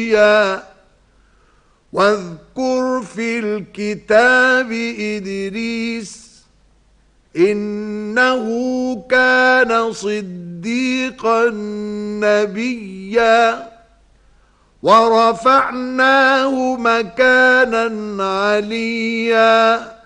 واذكر في الكتاب إدريس إنه كان صديقا نبيا ورفعناه مكانا عليا